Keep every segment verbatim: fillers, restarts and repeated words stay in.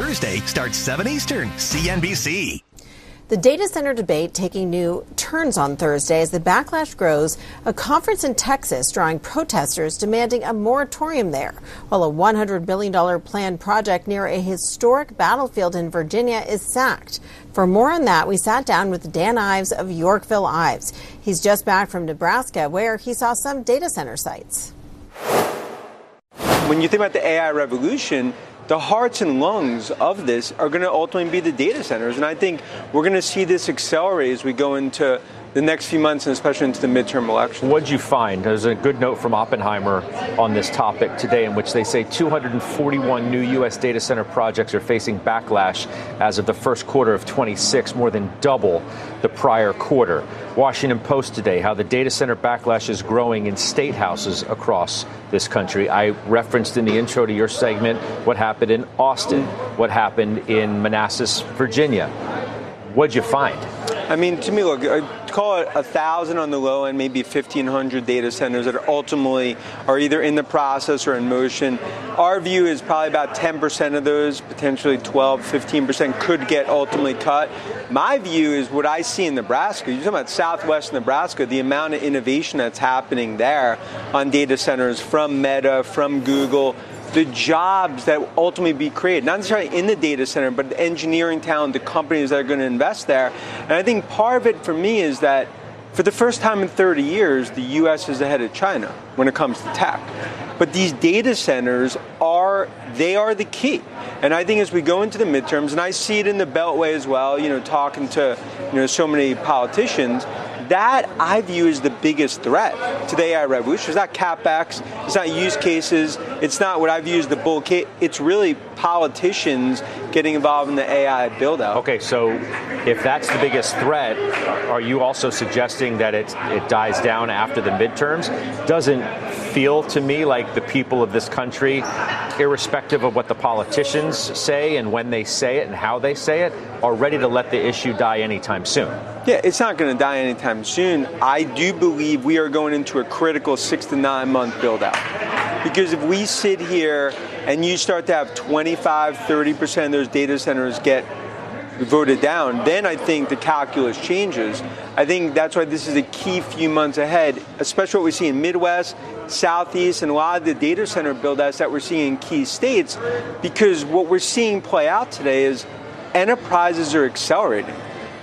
Thursday starts seven Eastern, C N B C. The data center debate taking new turns on Thursday as the backlash grows. A conference in Texas drawing protesters demanding a moratorium there, while a one hundred billion dollars planned project near a historic battlefield in Virginia is sacked. For more on that, we sat down with Dan Ives of Yorkville Ives. He's just back from Nebraska, where he saw some data center sites. When you think about the A I revolution, the hearts and lungs of this are going to ultimately be the data centers. And I think we're going to see this accelerate as we go into the next few months, and especially into the midterm election. What did you find? There's a good note from Oppenheimer on this topic today, in which they say two hundred forty-one new U S data center projects are facing backlash as of the first quarter of twenty-six, more than double the prior quarter. Washington Post today, how the data center backlash is growing in state houses across this country. I referenced in the intro to your segment what happened in Austin, what happened in Manassas, Virginia. What'd you find? I mean, to me, look, I'd call it a thousand on the low end, maybe fifteen hundred data centers that are ultimately are either in the process or in motion. Our view is probably about ten percent of those, potentially twelve, fifteen percent could get ultimately cut. My view is what I see in Nebraska. You're talking about Southwest Nebraska, the amount of innovation that's happening there on data centers from Meta, from Google, the jobs that will ultimately be created, not necessarily in the data center, but the engineering talent, the companies that are going to invest there. And I think part of it for me is that for the first time in thirty years, the U S is ahead of China when it comes to tech. But these data centers are, they are the key. And I think as we go into the midterms, and I see it in the Beltway as well, you know, talking to, you know, so many politicians, that I view as the biggest threat to the A I revolution. It's not CapEx, it's not use cases, it's not what I view as the bull case. It's really politicians getting involved in the A I build-out. Okay, so if that's the biggest threat, are you also suggesting that it it dies down after the midterms? Doesn't feel to me like the people of this country, irrespective of what the politicians say and when they say it and how they say it, are ready to let the issue die anytime soon. Yeah, it's not going to die anytime soon. I do believe we are going into a critical six to nine month build out. Because if we sit here and you start to have twenty-five, thirty percent of those data centers get voted down, then I think the calculus changes. I think that's why this is a key few months ahead, especially what we see in Midwest, Southeast, and a lot of the data center build-outs that we're seeing in key states, because what we're seeing play out today is enterprises are accelerating.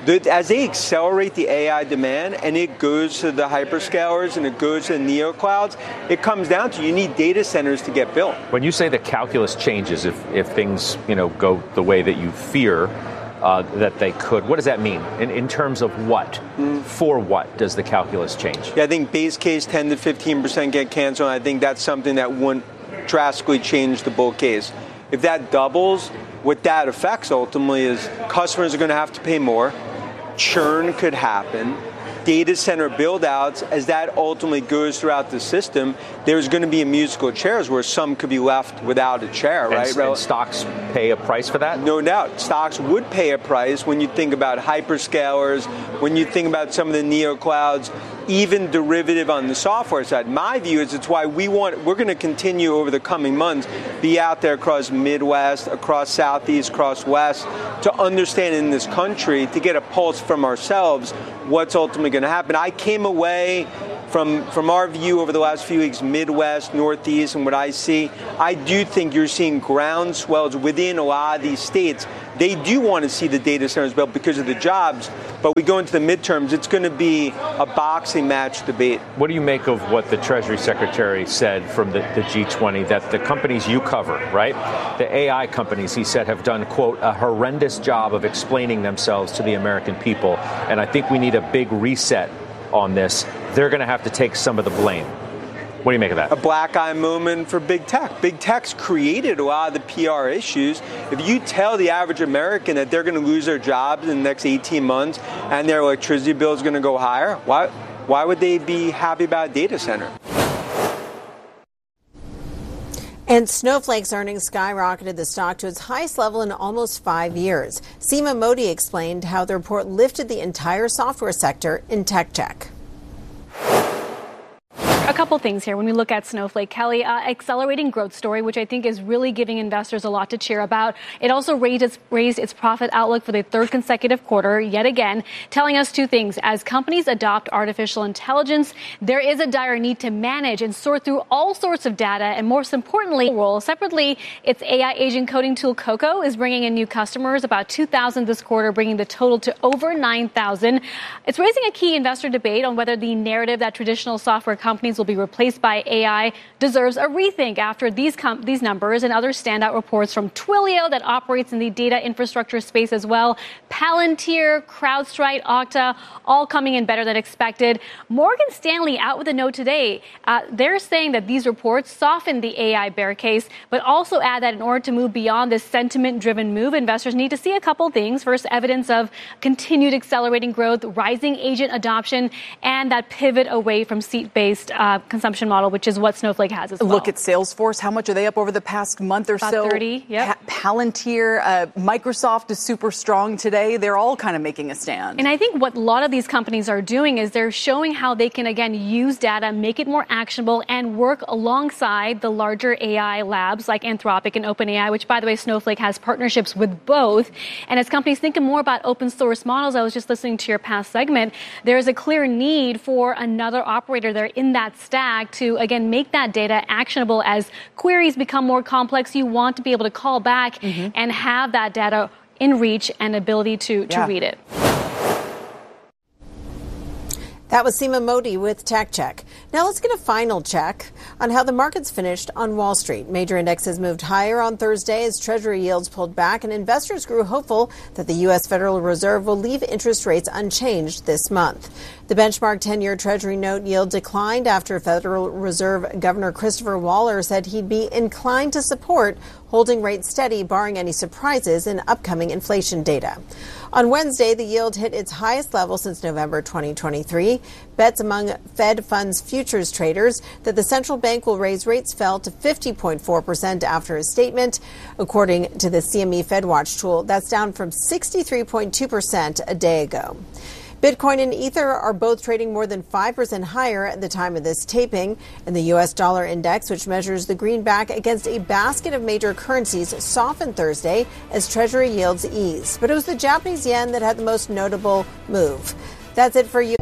As they accelerate the A I demand and it goes to the hyperscalers and it goes to the neoclouds, it comes down to you need data centers to get built. When you say the calculus changes, if, if things, you know, go the way that you fear uh, that they could, what does that mean? In, in terms of what? Mm. For what does the calculus change? Yeah, I think base case ten to fifteen percent get canceled. I think that's something that wouldn't drastically change the bull case. If that doubles, what that affects ultimately is customers are going to have to pay more. Churn could happen. Data center build-outs, as that ultimately goes throughout the system, there's going to be a musical chairs where some could be left without a chair, and, right? And stocks pay a price for that? No doubt. Stocks would pay a price when you think about hyperscalers, when you think about some of the neoclouds, even derivative on the software side. My view is it's why we want, we're going to continue over the coming months, be out there across Midwest, across Southeast, across West, to understand in this country, to get a pulse from ourselves, what's ultimately going to happen. I came away from from our view over the last few weeks, Midwest, Northeast, and what I see, I do think you're seeing ground swells within a lot of these states. They do want to see the data centers built because of the jobs, but we go into the midterms, it's going to be a boxing match debate. What do you make of what the Treasury Secretary said from the, the G twenty, that the companies you cover, right, the A I companies, he said, have done, quote, a horrendous job of explaining themselves to the American people, and I think we need a big reset on this. They're going to have to take some of the blame. What do you make of that? A black eye moment for big tech. Big tech's created a lot of the P R issues. If you tell the average American that they're going to lose their jobs in the next eighteen months and their electricity bill is going to go higher, why, why would they be happy about a data center? And Snowflake's earnings skyrocketed the stock to its highest level in almost five years. Seema Modi explained how the report lifted the entire software sector in tech check. A couple things here when we look at Snowflake. Kelly, uh, accelerating growth story, which I think is really giving investors a lot to cheer about. It also raised its, raised its profit outlook for the third consecutive quarter, yet again, telling us two things. As companies adopt artificial intelligence, there is a dire need to manage and sort through all sorts of data, and most importantly, role. Separately, its A I agent coding tool Coco is bringing in new customers, about two thousand this quarter, bringing the total to over nine thousand. It's raising a key investor debate on whether the narrative that traditional software companies will be replaced by A I deserves a rethink after these com- these numbers and other standout reports from Twilio that operates in the data infrastructure space as well, Palantir, CrowdStrike, Okta, all coming in better than expected. Morgan Stanley out with a note today. Uh, they're saying that these reports soften the A I bear case, but also add that in order to move beyond this sentiment-driven move, investors need to see a couple things. First, evidence of continued accelerating growth, rising agent adoption, and that pivot away from seat-based uh, consumption model, which is what Snowflake has as well. Look at Salesforce. How much are they up over the past month or About so? thirty, yep. Pa- Palantir, uh, Microsoft is super strong today. They're all kind of making a stand. And I think what a lot of these companies are doing is they're showing how they can, again, use data, make it more actionable, and work alongside the larger A I labs like Anthropic and OpenAI, which, by the way, Snowflake has partnerships with both. And as companies thinking more about open source models, I was just listening to your past segment, there is a clear need for another operator there in that stack to, again, make that data actionable. As queries become more complex, you want to be able to call back mm-hmm. and have that data in reach and ability to, to yeah. read it. That was Seema Modi with Tech Check. Now let's get a final check on how the markets finished on Wall Street. Major indexes moved higher on Thursday as Treasury yields pulled back, and investors grew hopeful that the U S Federal Reserve will leave interest rates unchanged this month. The benchmark ten-year Treasury note yield declined after Federal Reserve Governor Christopher Waller said he'd be inclined to support holding rates steady, barring any surprises in upcoming inflation data. On Wednesday, the yield hit its highest level since November twenty twenty-three. Bets among Fed funds futures traders that the central bank will raise rates fell to fifty point four percent after a statement. According to the C M E FedWatch tool, that's down from sixty-three point two percent a day ago. Bitcoin and Ether are both trading more than five percent higher at the time of this taping. And the U S dollar index, which measures the greenback against a basket of major currencies, softened Thursday as Treasury yields ease. But it was the Japanese yen that had the most notable move. That's it for you.